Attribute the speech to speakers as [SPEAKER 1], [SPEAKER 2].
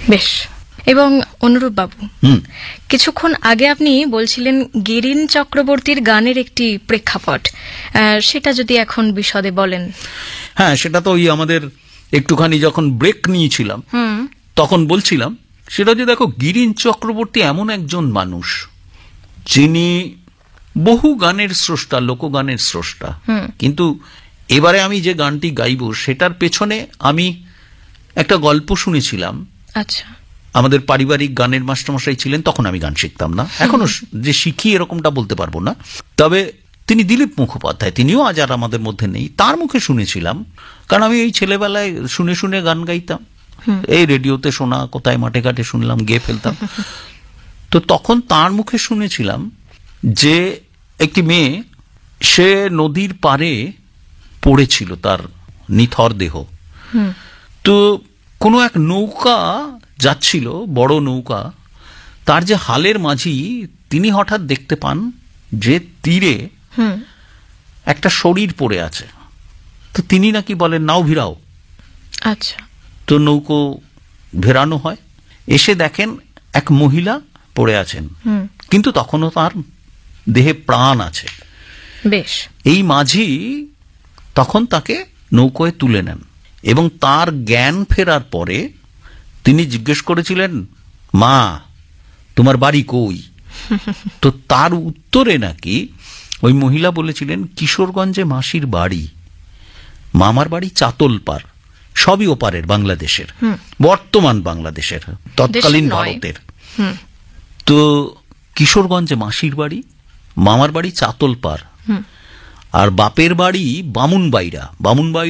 [SPEAKER 1] বেশ। এবং অনুরূপ বাবু, কিছুক্ষণ আগে আপনি বলছিলেন গিরিন চক্রবর্তীর গানের একটি প্রেক্ষাপট, সেটা যদি এখন বিশদে বলেন।
[SPEAKER 2] হ্যাঁ, সেটা তো ওই আমাদের একটুখানি যখন ব্রেক নিয়েছিলাম তখন বলছিলাম, সেটা যে দেখো, গিরিন চক্রবর্তী এমন একজন মানুষ যিনি বহু গানের স্রষ্টা, লোকগানের স্রষ্টা। কিন্তু এবারে আমি যে গানটি গাইব সেটার পেছনে আমি একটা গল্প শুনেছিলাম।
[SPEAKER 1] আচ্ছা।
[SPEAKER 2] আমাদের পারিবারিক গানের মাস্টারমশাই ছিলেন, তখন আমি গান শিখতাম না, এখনো যে শিখি এরকমটা বলতে পারবো না। তবে তিনি দিলীপ মুখোপাধ্যায়, তিনিও আজ আর আমাদের মধ্যে নেই, তার মুখে শুনেছিলাম। কারণ আমি এই ছেলেবেলায় শুনে শুনে গান গাইতাম, এই রেডিওতে শোনা, কোথায় মাঠে ঘাটে শুনলাম, গেয়ে ফেলতাম। তো তখন তার মুখে শুনেছিলাম যে একটি মেয়ে, সে নদীর পাড়ে পড়েছিল, তার নিথর দেহ। তো কোনো এক নৌকা যাচ্ছিল, বড় নৌকা, তার যে হালের মাঝি, তিনি হঠাৎ দেখতে পান যে তীরে একটা শরীর পড়ে আছে। তো তিনি নাকি বলেন, নাও ভিড়াও।
[SPEAKER 1] আচ্ছা।
[SPEAKER 2] তো নৌকো ভেরানো হয়, এসে দেখেন এক মহিলা পড়ে আছেন, কিন্তু তখনও তার দেহে প্রাণ আছে।
[SPEAKER 1] বেশ।
[SPEAKER 2] এই মাঝি তখন তাকে নৌকোয় তুলে নেন এবং তার জ্ঞান ফেরার পরে তিনি জিজ্ঞেস করেছিলেন, মা, তোমার বাড়ি কই? তো তার উত্তরে নাকি ওই মহিলা বলেছিলেন, কিশোরগঞ্জে মাসির বাড়ি, মামার বাড়ি চাতলপাড়, সবই ওপারের, বাংলাদেশের, বর্তমান বাংলাদেশের, তৎকালীন ভারতের। তো কিশোরগঞ্জে মাসির বাড়ি, মামার বাড়ি চাতলপাড়, আর বাপের বাড়ি বামুনবাইরা।